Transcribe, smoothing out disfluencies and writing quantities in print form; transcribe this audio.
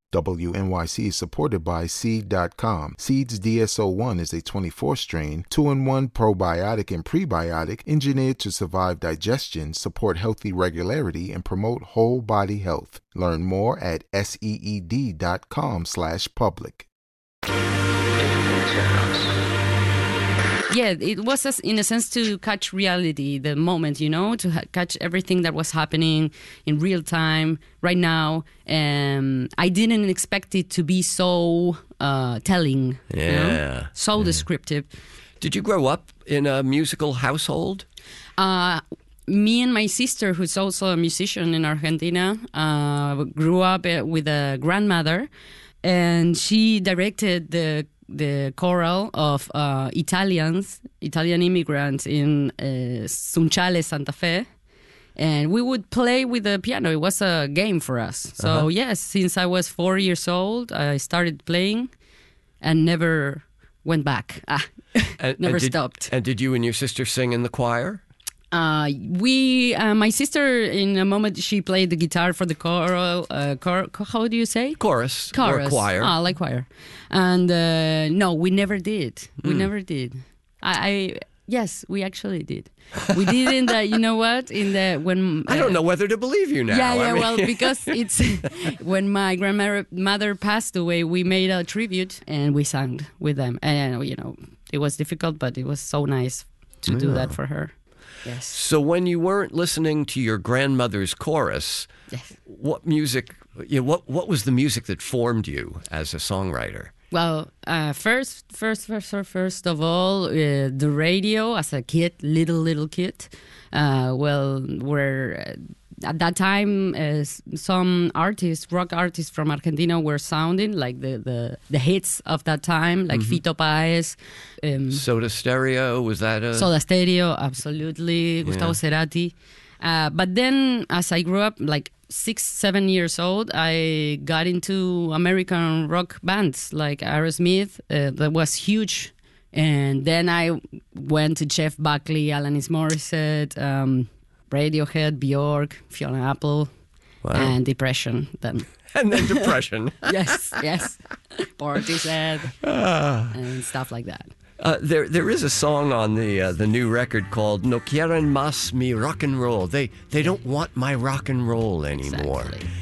WNYC is supported by Seed.com. Seed's DSO1 is a 24-strain, 2-in-1 probiotic and prebiotic engineered to survive digestion, support healthy regularity, and promote whole body health. Learn more at seed.com/public. Yeah, it was, in a sense, to catch reality, the moment, to catch everything that was happening in real time, right now. I didn't expect it to be so telling, so descriptive. Did you grow up in a musical household? Me and my sister, who's also a musician in Argentina, grew up with a grandmother, and she directed the choral of Italian immigrants in Sunchales, Santa Fe. And we would play with the piano. It was a game for us. So, yes, since I was 4 years old, I started playing and never went back. Never stopped. And did you and your sister sing in the choir? My sister, in a moment, she played the guitar for the choral. How do you say? Chorus. Or choir. Like choir. And no, we never did. We never did. Yes, we actually did. We did in the, when... I don't know whether to believe you now. Yeah, well, because it's... when my grandmother passed away, we made a tribute and we sang with them. And, it was difficult, but it was so nice to do that for her. Yes. So when you weren't listening to your grandmother's chorus, yes. What music, what was the music that formed you as a songwriter? Well, first of all, the radio as a kid, little kid. Where at that time, some rock artists from Argentina were sounding like the hits of that time, like Fito Páez. Soda Stereo, was that a... Soda Stereo, absolutely. Gustavo Cerati. But then, as I grew up, like 6-7 years old, I got into American rock bands like Aerosmith. That was huge. And then I went to Jeff Buckley, Alanis Morissette, Radiohead, Bjork, Fiona Apple, and Depression. And then Depression. yes. Portishead, and stuff like that. There is a song on the new record called "No quieren más mi rock and roll." They don't want my rock and roll anymore. Exactly.